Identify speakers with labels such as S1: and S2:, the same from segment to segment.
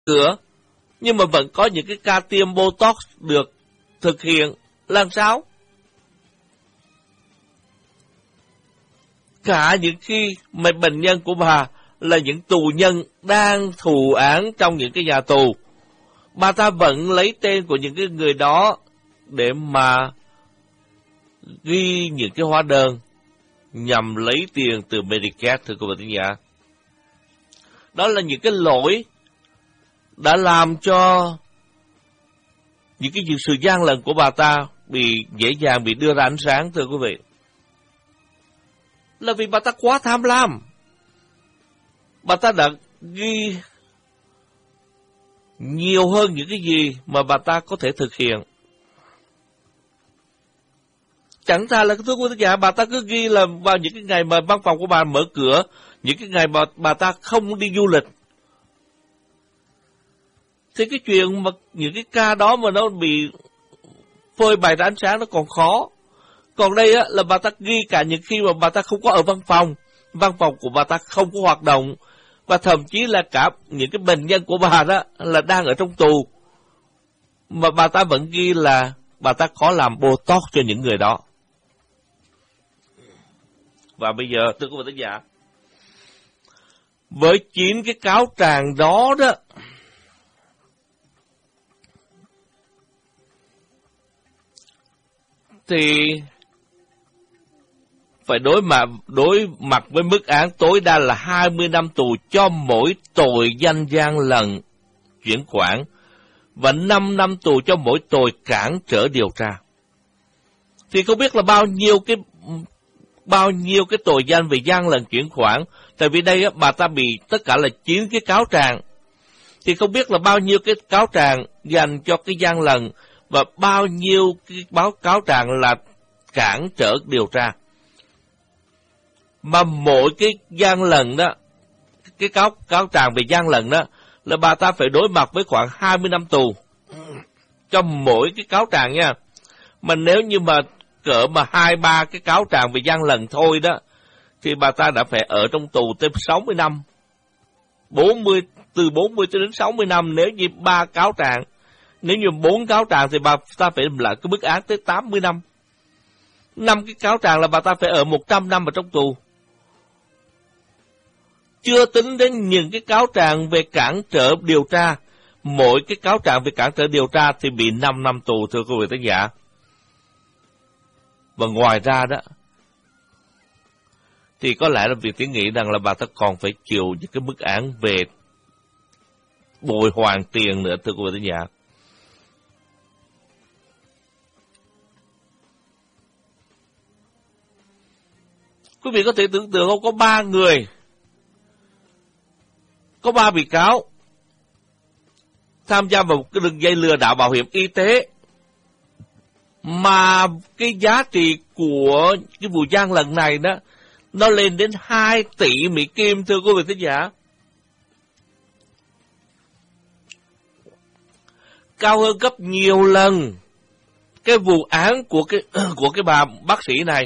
S1: cửa, nhưng mà vẫn có những cái ca tiêm Botox được thực hiện. Làm sao? Cả những khi mà bệnh nhân của bà là những tù nhân đang thụ án trong những cái nhà tù, bà ta vẫn lấy tên của những cái người đó để mà ghi những cái hóa đơn nhằm lấy tiền từ Medicare, thưa quý vị thính giả. Đó là những cái lỗi đã làm cho những cái sự gian lận của bà ta dễ dàng bị đưa ra ánh sáng, thưa quý vị. Là vì bà ta quá tham lam. Bà ta đã ghi nhiều hơn những cái gì mà bà ta có thể thực hiện. Chẳng thà là thưa quý vị giả, bà ta cứ ghi là vào những cái ngày mà văn phòng của bà mở cửa, những cái ngày mà bà ta không đi du lịch. Thì cái chuyện mà những cái ca đó mà nó bị phơi bày ra ánh sáng nó còn khó. Còn đây á, là bà ta ghi cả những khi mà bà ta không có ở văn phòng của bà ta không có hoạt động, và thậm chí là cả những cái bệnh nhân của bà đó là đang ở trong tù, mà bà ta vẫn ghi là bà ta có làm Botox cho những người đó. Và bây giờ, thưa quý vị khán giả, với 9 cái cáo trạng đó đó, thì phải đối mặt với mức án tối đa là 20 năm tù cho mỗi tội danh gian lận chuyển khoản và 5 năm tù cho mỗi tội cản trở điều tra. Thì không biết là bao nhiêu cái tội danh về gian lận chuyển khoản, tại vì đây á, bà ta bị tất cả là 9 cái cáo trạng. Thì không biết là bao nhiêu cái cáo trạng dành cho cái gian lận và bao nhiêu cái cáo trạng là cản trở điều tra. Mà mỗi cái gian lận đó, cái cáo trạng về gian lận đó, là bà ta phải đối mặt với khoảng 20 năm tù cho mỗi cái cáo trạng nha. Mà nếu như mà cỡ mà 2-3 cái cáo trạng về gian lận thôi đó, thì bà ta đã phải ở trong tù tới 60 năm. Từ 40 cho đến 60 năm nếu như 3 cáo trạng. Nếu như 4 cáo trạng thì bà ta phải lại cái mức án tới 80 năm. 5 cái cáo trạng là bà ta phải ở 100 năm ở trong tù. Chưa tính đến những cái cáo trạng về cản trở điều tra. Mỗi cái cáo trạng về cản trở điều tra thì bị 5 năm tù, thưa quý vị khán giả. Và ngoài ra đó, thì có lẽ là việc Tiến nghĩ rằng là bà ta còn phải chịu những cái mức án về bồi hoàn tiền nữa, thưa quý vị khán giả. Quý vị có thể tưởng tượng không, có 3 người, có 3 bị cáo tham gia vào cái đường dây lừa đảo bảo hiểm y tế, mà cái giá trị của cái vụ gian lận này đó, nó lên đến 2 tỷ Mỹ Kim, thưa quý vị khán giả. Cao hơn gấp nhiều lần cái vụ án của cái bà bác sĩ này.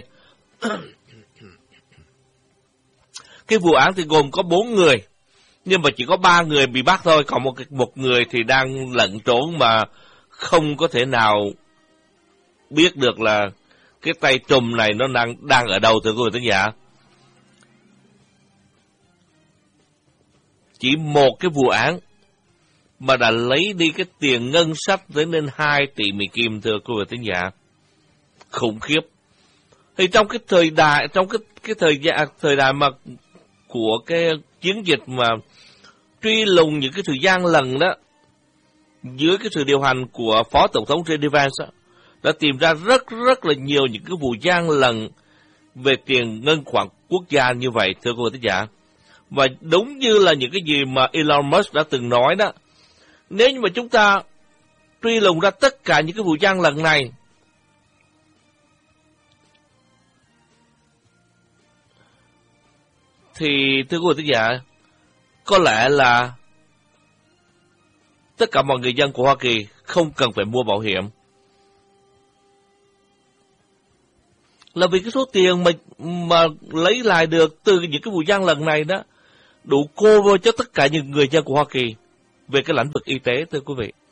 S1: Cái vụ án thì gồm có 4 người, nhưng mà chỉ có 3 người bị bắt thôi, còn một người thì đang lẩn trốn mà không có thể nào biết được là cái tay trùm này nó đang ở đâu, thưa quý vị khán giả. Chỉ một cái vụ án mà đã lấy đi cái tiền ngân sách tới đến 2 tỷ Mỹ Kim, thưa quý vị khán giả. Khủng khiếp. Thì trong cái thời đại, thời đại mà của cái chiến dịch mà truy lùng những cái sự gian lận đó, dưới cái sự điều hành của Phó Tổng thống J.D. Vance, đã tìm ra rất là nhiều những cái vụ gian lận về tiền ngân khoản quốc gia như vậy, thưa quý vị khán giả. Và đúng như là những cái gì mà Elon Musk đã từng nói đó, nếu như mà chúng ta truy lùng ra tất cả những cái vụ gian lận này, thì thưa quý vị khán giả, có lẽ là tất cả mọi người dân của Hoa Kỳ không cần phải mua bảo hiểm. Là vì cái số tiền mà lấy lại được từ những cái vụ gian lận này đó, đủ cover cho tất cả những người dân của Hoa Kỳ. về cái lĩnh vực y tế, thưa quý vị.